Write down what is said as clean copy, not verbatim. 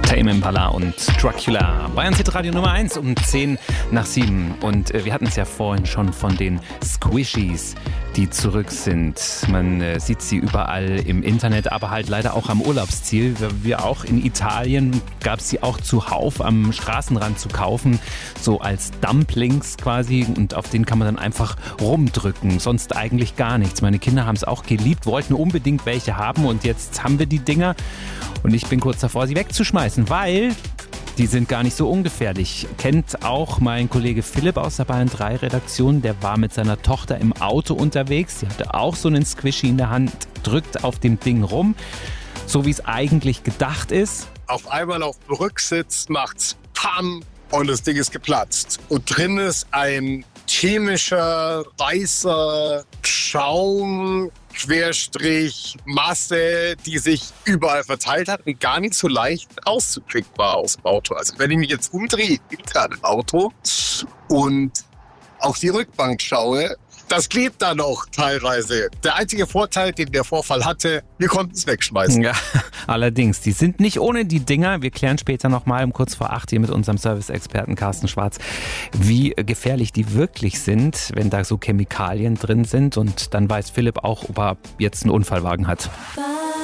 Tame Impala und Dracula. Bayern Radio Nummer 1 um 7:10. Und wir hatten es ja vorhin schon von den Squishies, die zurück sind. Man sieht sie überall im Internet, aber halt leider auch am Urlaubsziel. Wir auch in Italien gab es sie auch zuhauf am Straßenrand zu kaufen, so als Dumplings quasi. Und auf denen kann man dann einfach rumdrücken, sonst eigentlich gar nichts. Meine Kinder haben es auch geliebt, wollten unbedingt welche haben und jetzt haben wir die Dinger. Und ich bin kurz davor, sie wegzuschmeißen, weil die sind gar nicht so ungefährlich. Kennt auch mein Kollege Philipp aus der Bayern 3 Redaktion. Der war mit seiner Tochter im Auto unterwegs. Sie hatte auch so einen Squishy in der Hand, drückt auf dem Ding rum, so wie es eigentlich gedacht ist. Auf einmal auf dem Rücksitz macht's Pam und das Ding ist geplatzt. Und drin ist ein chemischer, weißer Schaum, Querstrich, Masse, die sich überall verteilt hat und gar nicht so leicht auszukriegen war aus dem Auto. Also wenn ich mich jetzt umdrehe hinter dem Auto und auf die Rückbank schaue, das klebt da noch teilweise. Der einzige Vorteil, den der Vorfall hatte, wir konnten es wegschmeißen. Ja, allerdings, die sind nicht ohne die Dinger. Wir klären später nochmal um kurz vor 8 hier mit unserem Service-Experten Carsten Schwarz, wie gefährlich die wirklich sind, wenn da so Chemikalien drin sind. Und dann weiß Philipp auch, ob er jetzt einen Unfallwagen hat.